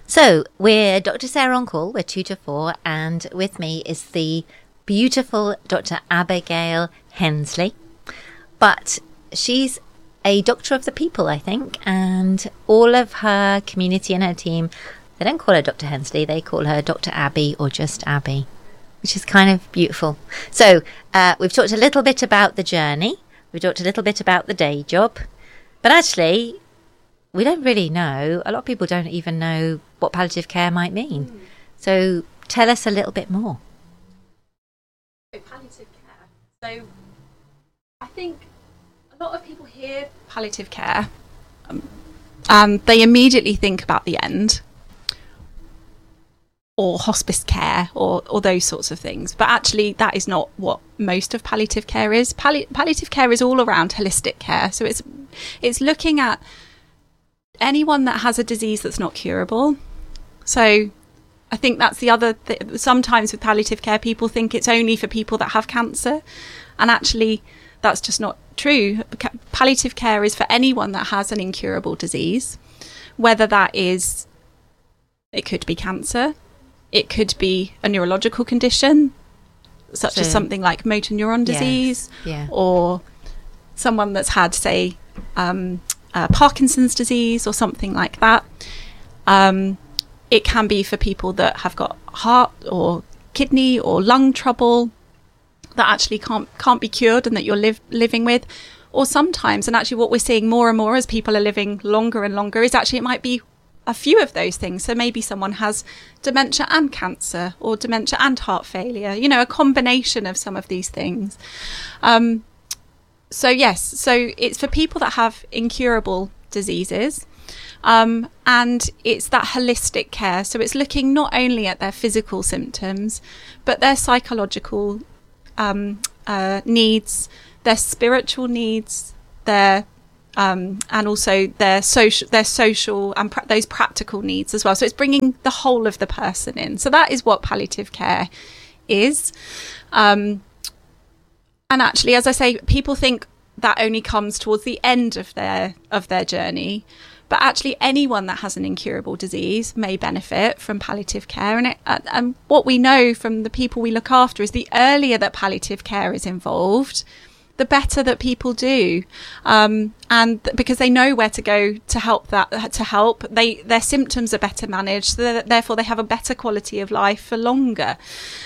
So we're Dr. Sarah on call. We're 2 to 4, and with me is the beautiful Dr. Abigail Hensley. But she's a doctor of the people, I think, and all of her community and her team, they don't call her Dr. Hensley, they call her Dr. Abby or just Abby, which is kind of beautiful. So we've talked a little bit about the journey. We've talked a little bit about the day job. But actually, we don't really know. A lot of people don't even know what palliative care might mean. So tell us a little bit more. Palliative care. So I think a lot of people hear palliative care and they immediately think about the end, or hospice care, or those sorts of things. But actually, that is not what most of palliative care is. Palliative care is all around holistic care. So it's looking at anyone that has a disease that's not curable. So I think that's the other sometimes with palliative care, people think it's only for people that have cancer, and actually that's just not true. Palliative care is for anyone that has an incurable disease, whether that is, it could be cancer, it could be a neurological condition such as something like motor neuron disease, or someone that's had, say, Parkinson's disease or something like that. It can be for people that have got heart or kidney or lung trouble that actually can't be cured and that you're living with. Or sometimes, and actually what we're seeing more and more as people are living longer and longer, is actually it might be a few of those things. So maybe someone has dementia and cancer, or dementia and heart failure, a combination of some of these things. So yes, so it's for people that have incurable diseases, and it's that holistic care. So it's looking not only at their physical symptoms, but their psychological needs, their spiritual needs, their and also their social and those practical needs as well. So it's bringing the whole of the person in. So that is what palliative care is. And actually, as I say, people think that only comes towards the end of their journey, but actually anyone that has an incurable disease may benefit from palliative care. And what we know from the people we look after is the earlier that palliative care is involved, the better that people do, and because they know where to go to help. Their symptoms are better managed, so therefore they have a better quality of life for longer.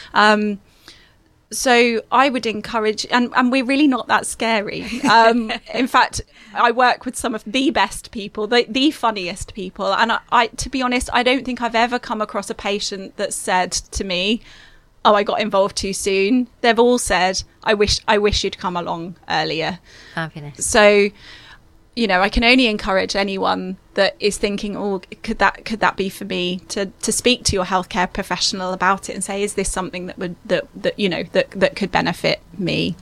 So I would encourage, and we're really not that scary. In fact, I work with some of the best people, the funniest people. And I, to be honest, I don't think I've ever come across a patient that said to me, "Oh, I got involved too soon." They've all said, I wish you'd come along earlier." Fabulous. So, I can only encourage anyone that is thinking, "Oh, could that be for me?" to speak to your healthcare professional about it and say, "Is this something that could benefit me?"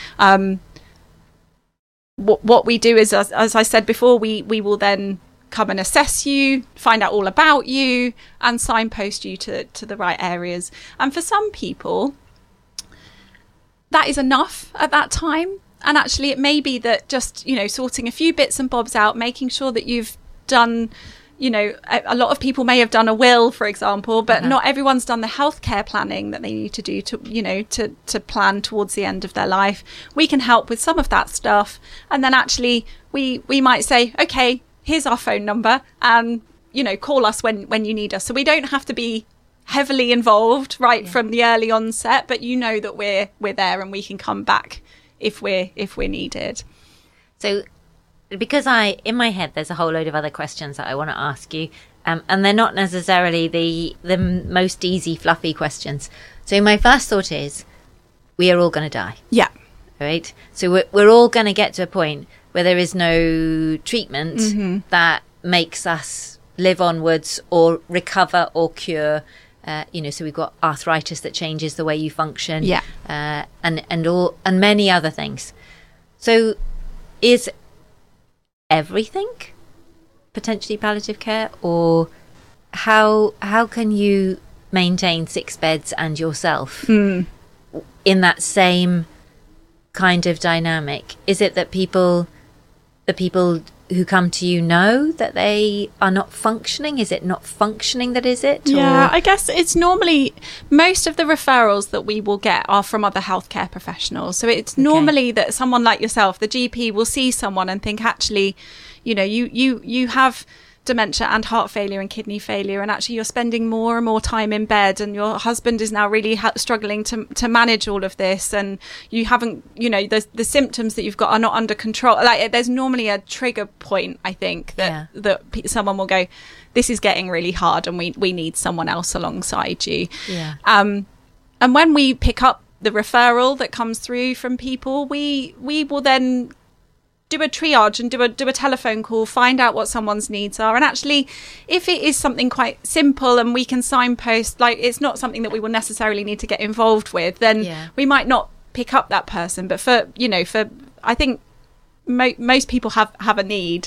What we do is, as I said before, we will then come and assess you, find out all about you, and signpost you to the right areas. And for some people, that is enough at that time. And actually, it may be that just, sorting a few bits and bobs out, making sure that you've done, a lot of people may have done a will, for example, but not everyone's done the healthcare planning that they need to do to plan towards the end of their life. We can help with some of that stuff. And then actually, we might say, okay, here's our phone number, and, call us when you need us. So we don't have to be heavily involved from the early onset, but that we're there and we can come back if we're needed. So because in my head there's a whole load of other questions that I want to ask you, and they're not necessarily the most easy fluffy questions. So my first thought is, we are all going to die. Yeah. Right? So we're all going to get to a point where there is no treatment that makes us live onwards or recover or cure. So we've got arthritis that changes the way you function, and many other things. So is everything potentially palliative care, or how can you maintain 6 beds and yourself in that same kind of dynamic? Is it that the people who come to you know that they are not functioning? Is it not functioning that is it? Yeah, I guess it's normally most of the referrals that we will get are from other healthcare professionals. So it's normally that someone like yourself, the GP, will see someone and think, actually, you know, you have dementia and heart failure and kidney failure, and actually you're spending more and more time in bed, and your husband is now really struggling to manage all of this, and you haven't, you know, the symptoms that you've got are not under control. Like, there's normally a trigger point, I think, that someone will go, this is getting really hard and we need someone else alongside you. And when we pick up the referral that comes through from people, we will then do a triage and do a telephone call, find out what someone's needs are. And actually, if it is something quite simple and we can signpost, like it's not something that we will necessarily need to get involved with, then we might not pick up that person. But for I think most people have a need.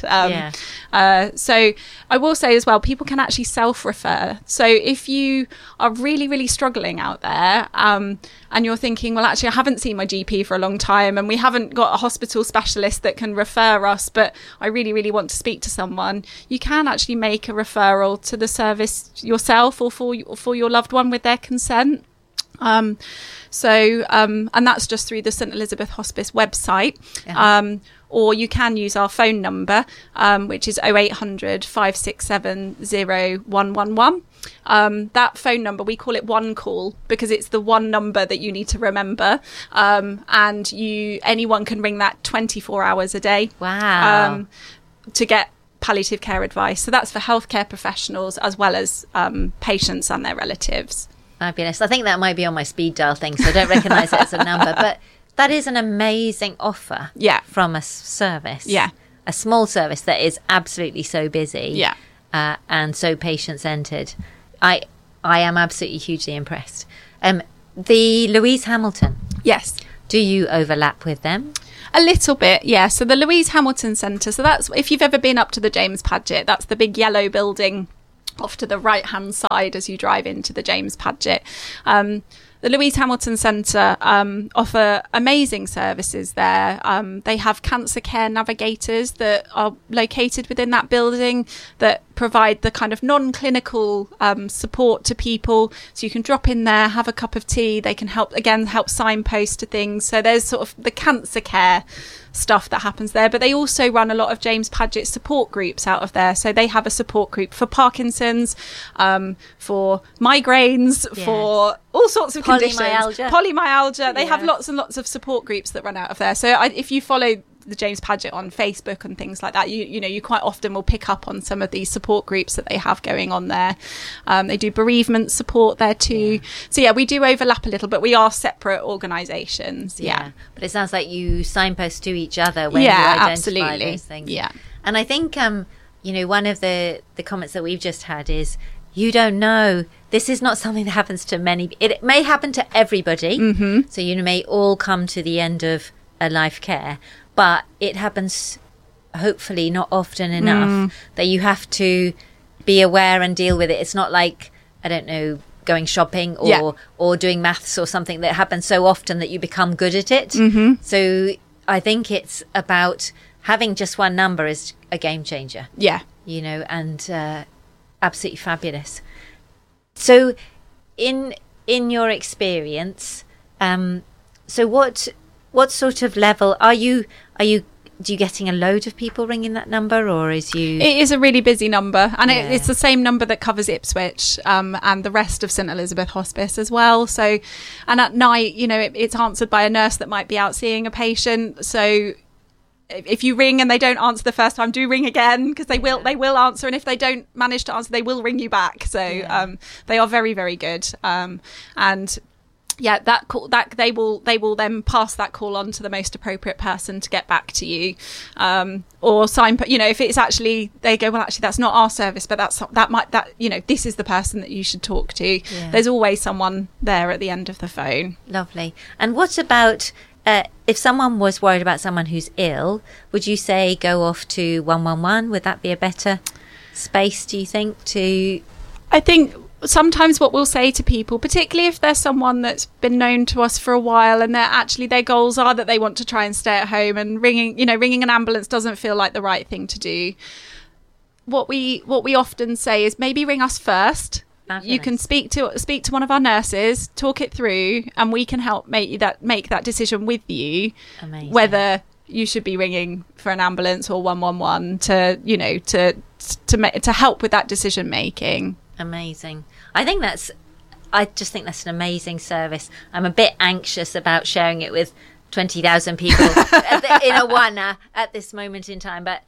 So I will say as well, people can actually self-refer. So if you are really, really struggling out there, and you're thinking, well, actually, I haven't seen my GP for a long time, and we haven't got a hospital specialist that can refer us, but I really, really want to speak to someone, you can actually make a referral to the service yourself or for your loved one with their consent. And that's just through the St Elizabeth Hospice website. Or you can use our phone number, which is 0800 567 0111. That phone number, we call it One Call because it's the one number that you need to remember. And anyone can ring that 24 hours a day. Wow. To get palliative care advice. So that's for healthcare professionals as well as patients and their relatives. Fabulous. I think that might be on my speed dial thing, so I don't recognise it as a number. But that is an amazing offer from a service. Yeah. A small service that is absolutely so busy. Yeah. And so patient-centred. I am absolutely hugely impressed. The Louise Hamilton. Yes. Do you overlap with them? A little bit, yeah. So the Louise Hamilton Centre. So that's, if you've ever been up to the James Paget, that's the big yellow building off to the right-hand side as you drive into the James Paget. The Louise Hamilton Centre offer amazing services there. They have cancer care navigators that are located within that building that provide the kind of non-clinical support to people. So you can drop in there, have a cup of tea. They can help signpost to things. So there's sort of the cancer care stuff that happens there, but they also run a lot of James Paget support groups out of there. So they have a support group for Parkinson's, for migraines, for all sorts of conditions. Polymyalgia. They have lots and lots of support groups that run out of there. So if you follow the James Paget on Facebook and things like that, you quite often will pick up on some of these support groups that they have going on there. They do bereavement support there too. So we do overlap a little, but we are separate organisations. But it sounds like you signpost to each other when you identify those things. And I think one of the comments that we've just had is, you don't know, this is not something that happens to many. It may happen to everybody. So you may all come to the end of a life care, but it happens hopefully not often enough that you have to be aware and deal with it. It's not like, I don't know, going shopping or doing maths or something that happens so often that you become good at it. So I think it's about having just one number is a game changer. And absolutely fabulous. So in your experience, so what sort of level are you getting a load of people ringing that number, or it is a really busy number, and it's the same number that covers Ipswich and the rest of St Elizabeth Hospice as well. So, and at night, it's answered by a nurse that might be out seeing a patient. So if you ring and they don't answer the first time, do ring again, because they will answer, and if they don't manage to answer, they will ring you back. So they are very, very good. And that call, that they will then pass that call on to the most appropriate person to get back to you, or if it's actually, they go, well, actually that's not our service, but this is the person that you should talk to. There's always someone there at the end of the phone. Lovely. And what about if someone was worried about someone who's ill, would you say go off to 111? Would that be a better space, do you think? I think sometimes what we'll say to people, particularly if there's someone that's been known to us for a while and their goals are that they want to try and stay at home, and ringing an ambulance doesn't feel like the right thing to do. What we often say is, maybe ring us first. Fabulous. You can speak to one of our nurses, talk it through, and we can help make that decision with you. Amazing. Whether you should be ringing for an ambulance or 111 to help with that decision making. Amazing. I just think that's an amazing service. I'm a bit anxious about sharing it with 20,000 people in Awana at this moment in time, but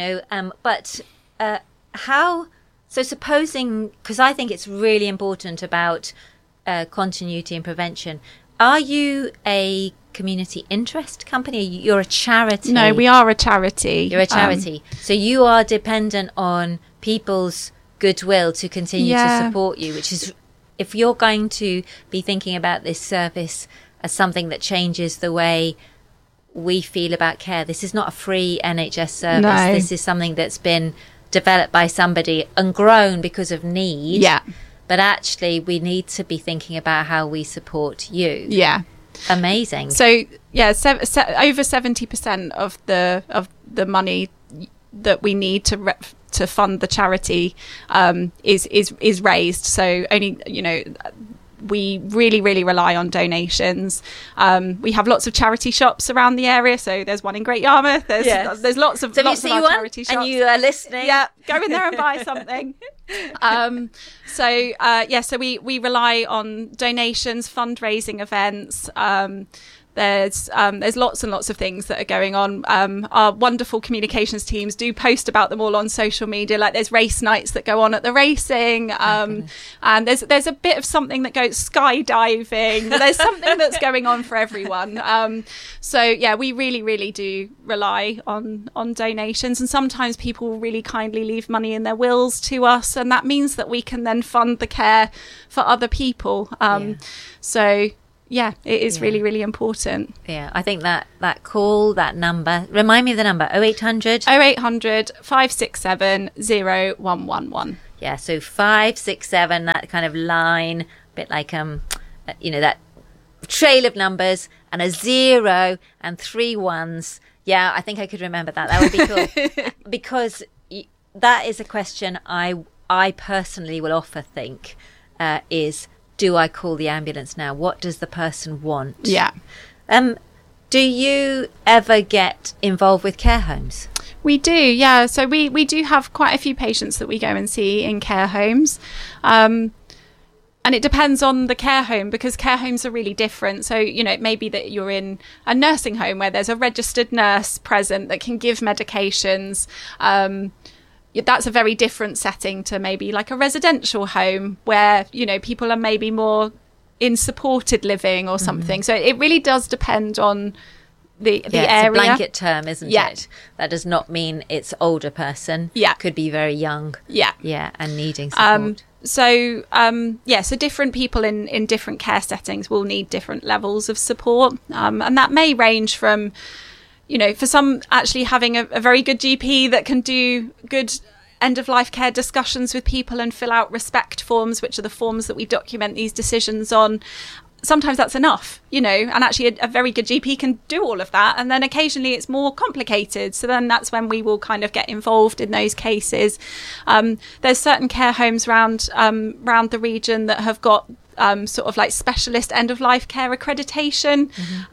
how? So supposing, because I think it's really important about continuity and prevention. Are you a community interest company? You're a charity. No, we are a charity. You're a charity. So you are dependent on people's goodwill to continue to support you, which is, if you're going to be thinking about this service as something that changes the way we feel about care, this is not a free NHS service. No. This is something that's been developed by somebody and grown because of need. Yeah. But actually, we need to be thinking about how we support you. Yeah. Amazing. So over 70% of the money that we need to fund the charity is raised. So only we really rely on donations. We have lots of charity shops around the area. So there's one in Great Yarmouth. There's lots of our charity shops. And you are listening. Yeah, go in there and buy something. So we rely on donations, fundraising events. There's lots and lots of things that are going on. Our wonderful communications teams do post about them all on social media. Like, there's race nights that go on at the racing, and there's a bit of something that goes skydiving. There's something that's going on for everyone. We really do rely on donations, and sometimes people really kindly leave money in their wills to us, and that means that we can then fund the care for other people. Yeah, it is really important. Yeah, I think that call, that number, remind me of the number, 0800? 0800 567 0111. Yeah, so 567, that kind of line, a bit like, that trail of numbers, and a 0 and 3 1s. Yeah, I think I could remember that. That would be cool. Because that is a question I personally will often think is, do I call the ambulance now? What does the person want? Yeah. Do you ever get involved with care homes? We do, yeah. So we do have quite a few patients that we go and see in care homes. And it depends on the care home, because care homes are really different. So, it may be that you're in a nursing home where there's a registered nurse present that can give medications. That's a very different setting to maybe like a residential home where, people are maybe more in supported living or something. So it really does depend on the area. It's a blanket term, isn't it? That does not mean it's older person. Yeah. Could be very young. Yeah. Yeah, and needing support. So different people in different care settings will need different levels of support. And that may range from, for some, actually having a very good GP that can do good end-of-life care discussions with people and fill out respect forms, which are the forms that we document these decisions on. Sometimes that's enough, and actually a very good GP can do all of that. And then occasionally it's more complicated. So then that's when we will kind of get involved in those cases. There's certain care homes around the region that have got sort of like specialist end-of-life care accreditation.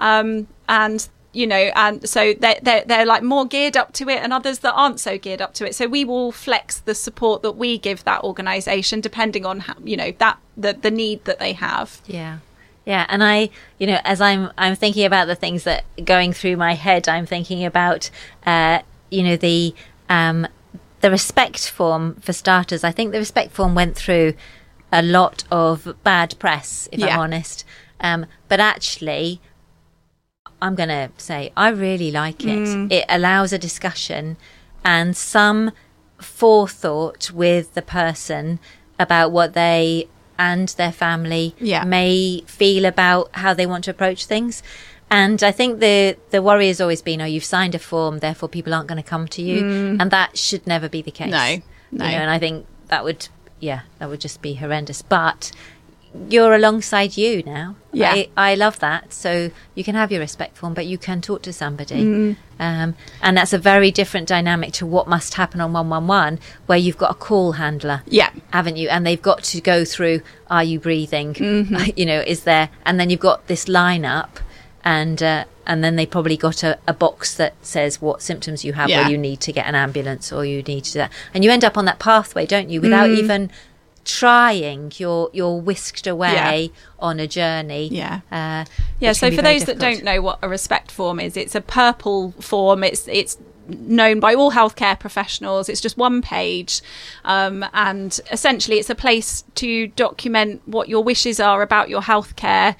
And so they're like more geared up to it, and others that aren't so geared up to it. So we will flex the support that we give that organisation depending on how, the need that they have. Yeah. Yeah, and I, as I'm thinking about the things that are going through my head, I'm thinking about, the respect form for starters. I think the respect form went through a lot of bad press, if I'm honest. But actually, I'm going to say I really like it. It allows a discussion and some forethought with the person about what they and their family may feel about how they want to approach things. And I think the worry has always been, you've signed a form, therefore people aren't going to come to you. And that should never be the case. No. And I think that would that would just be horrendous. But you're alongside you now. Yeah. I love that. So you can have your respect form, but you can talk to somebody. And that's a very different dynamic to what must happen on 111, where you've got a call handler, haven't you? And they've got to go through, are you breathing? Is there? And then you've got this lineup, and then they probably got a box that says what symptoms you have, or you need to get an ambulance, or you need to do that. And you end up on that pathway, don't you, without even trying. You're whisked away on a journey. So for those that don't know what a respect form is, it's a purple form. It's known by all healthcare professionals. It's just one page, and essentially it's a place to document what your wishes are about your healthcare.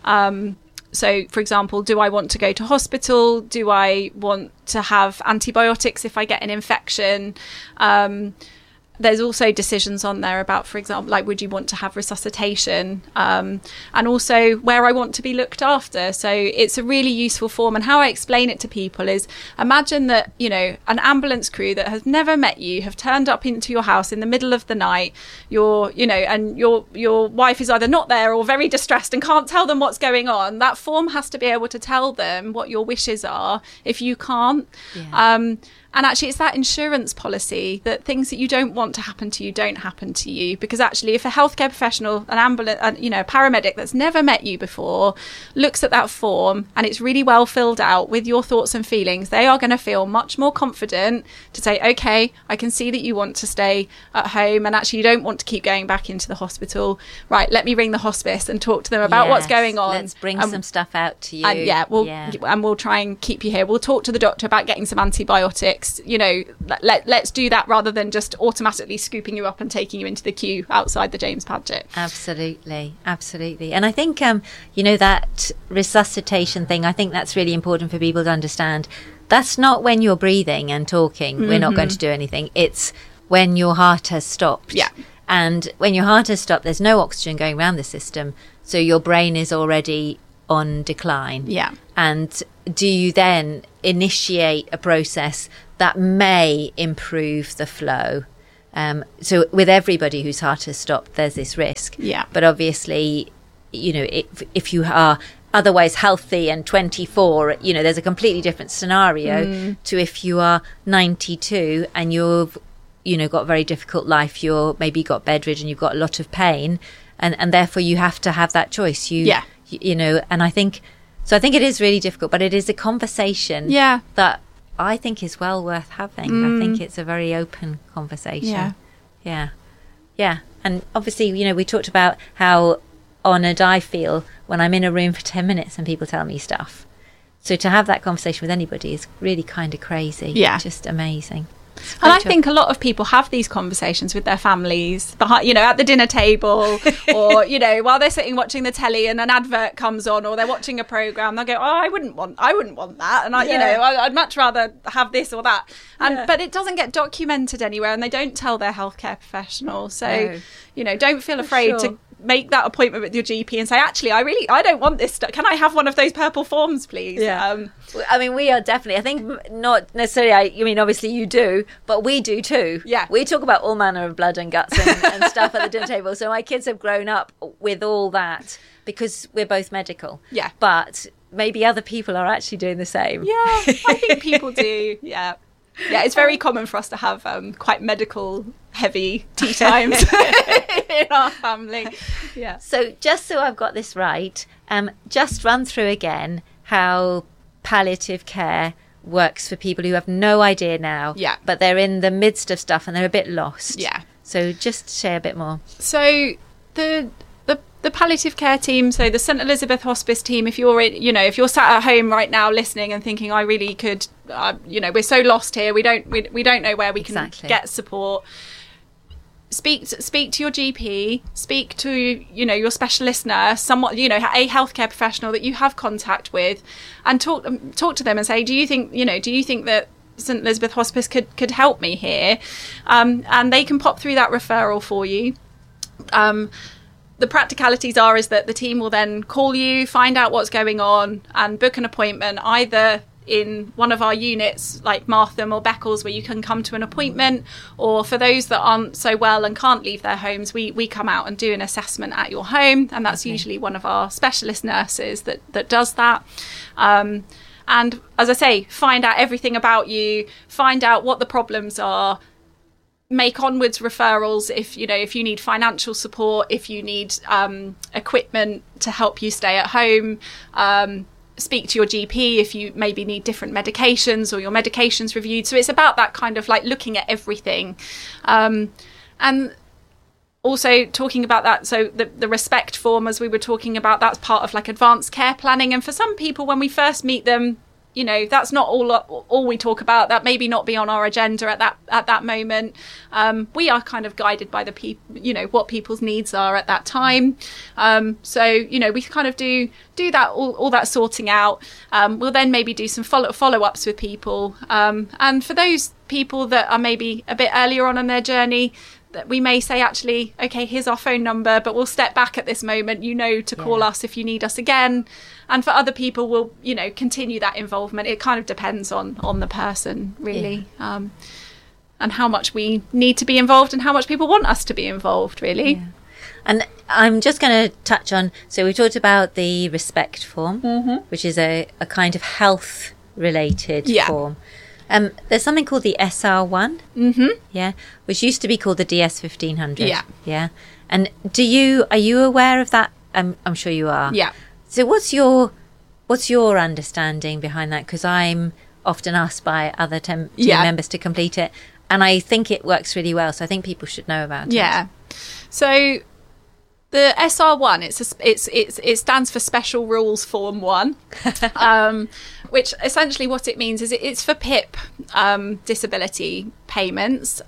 So, for example, do I want to go to hospital? Do I want to have antibiotics if I get an infection? There's also decisions on there about, for example, like, would you want to have resuscitation? And also where I want to be looked after. So it's a really useful form. And how I explain it to people is, imagine that, an ambulance crew that has never met you have turned up into your house in the middle of the night. And your wife is either not there or very distressed and can't tell them what's going on. That form has to be able to tell them what your wishes are if you can't. And actually, it's that insurance policy that things that you don't want to happen to you don't happen to you. Because actually, if a healthcare professional, an ambulance, a paramedic that's never met you before looks at that form and it's really well filled out with your thoughts and feelings, they are going to feel much more confident to say, okay, I can see that you want to stay at home and actually you don't want to keep going back into the hospital. Right, let me ring the hospice and talk to them about what's going on. Let's bring some stuff out to you. And we'll try and keep you here. We'll talk to the doctor about getting some antibiotics. Let's do that rather than just automatically scooping you up and taking you into the queue outside the James Padgett. Absolutely. And I think that resuscitation thing, I think that's really important for people to understand. That's not when you're breathing and talking, we're not going to do anything. It's when your heart has stopped. And when your heart has stopped, there's no oxygen going around the system, so your brain is already on decline. And do you then initiate a process that may improve the flow? So with everybody whose heart has stopped, there's this risk. But obviously, if you are otherwise healthy and 24, there's a completely different scenario to if you are 92 and you've got a very difficult life. You're maybe got bedridden, you've got a lot of pain, and therefore you have to have that choice. And I think it is really difficult, but it is a conversation that I think is well worth having. I think it's a very open conversation. And obviously, we talked about how honoured I feel when I'm in a room for 10 minutes and people tell me stuff. So to have that conversation with anybody is really kind of crazy. Just amazing. And I think a lot of people have these conversations with their families, at the dinner table, or while they're sitting watching the telly and an advert comes on, or they're watching a program. They'll go, "Oh, I wouldn't want that," and I'd much rather have this or that. But it doesn't get documented anywhere, and they don't tell their healthcare professional. So don't feel afraid to make that appointment with your GP and say, actually, I don't want this stuff. Can I have one of those purple forms, please? I mean, we are definitely, I think not necessarily, obviously you do, but we do too. We talk about all manner of blood and guts and stuff at the dinner table. So my kids have grown up with all that because we're both medical. But maybe other people are actually doing the same. I think people do. It's very common for us to have quite medical heavy tea times in our family. So just so I've got this right, just run through again how palliative care works for people who have no idea now, but they're in the midst of stuff and they're a bit lost. So just share a bit more. So the palliative care team, so the St Elizabeth Hospice team, if you're if you're sat at home right now listening and thinking, I really could, we're so lost here, we don't know where we can get support. Speak to your GP, speak to your specialist nurse, someone a healthcare professional that you have contact with, and talk to them and say, do you think that St Elizabeth Hospice could help me here? And they can pop through that referral for you. The practicalities is that the team will then call you, find out what's going on, and book an appointment either in one of our units like Martham or Beccles where you can come to an appointment, or for those that aren't so well and can't leave their homes, we come out and do an assessment at your home, and that's usually one of our specialist nurses that does that. And as I say, find out everything about you, find out what the problems are, make onwards referrals if you need financial support, if you need equipment to help you stay at home, speak to your GP if you maybe need different medications or your medications reviewed. So it's about that kind of like looking at everything, and also talking about that. So the respect form, as we were talking about, that's part of like advanced care planning, and for some people when we first meet them, that's not all we talk about. That maybe not be on our agenda at that moment. We are kind of guided by the people, what people's needs are at that time. So we kind of do that all that sorting out. We'll then maybe do some follow-ups with people. And for those people that are maybe a bit earlier on in their journey, that we may say, actually, okay, here's our phone number, but we'll step back at this moment, to call us if you need us again. And for other people, we'll, continue that involvement. It kind of depends on the person, really, and how much we need to be involved and how much people want us to be involved, really. Yeah. And I'm just going to touch on, so we talked about the respect form, which is a kind of health-related form. There's something called the SR1, which used to be called the DS 1500. Yeah. And are you aware of that? I'm sure you are. Yeah. So what's your understanding behind that? Because I'm often asked by other team members to complete it, and I think it works really well. So I think people should know about it. Yeah. So the SR1, it stands for Special Rules Form 1, which essentially what it means is it's for PIP disability payments.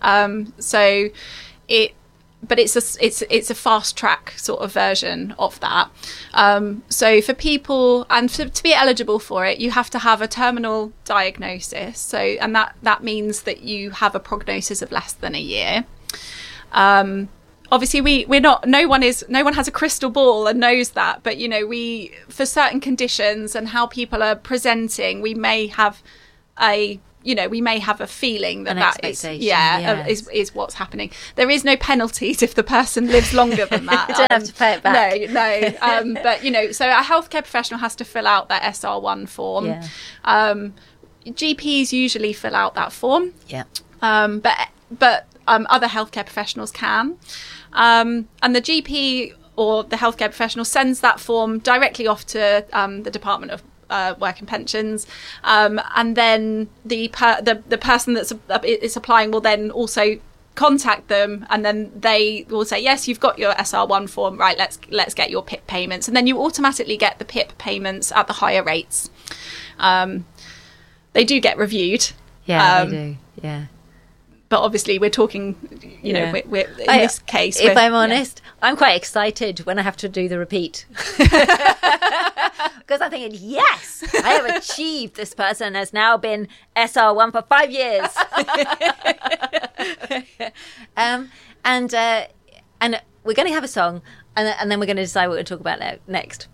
But it's a fast track sort of version of that. So for people, and to be eligible for it, you have to have a terminal diagnosis. So, and that means that you have a prognosis of less than a year. Obviously we're not, no one has a crystal ball and knows that, but for certain conditions and how people are presenting, we may have a feeling that is what's happening. There is no penalties if the person lives longer than that. You don't have to pay it back. No. But so a healthcare professional has to fill out that SR1 form. Yeah. GPs usually fill out that form. Yeah. But other healthcare professionals can. And the GP or the healthcare professional sends that form directly off to the Department of Work and Pensions, and then the person that's applying will then also contact them, and then they will say, yes, you've got your SR1 form, right, let's get your PIP payments, and then you automatically get the PIP payments at the higher rates. They do get reviewed. Yeah, they do. Yeah. But obviously we're talking, we're in this case. If I'm honest, I'm quite excited when I have to do the repeat. Because I'm thinking, yes, I have achieved. This person has now been SR1 for 5 years. And we're going to have a song, and then we're going to decide what we're going to talk about next.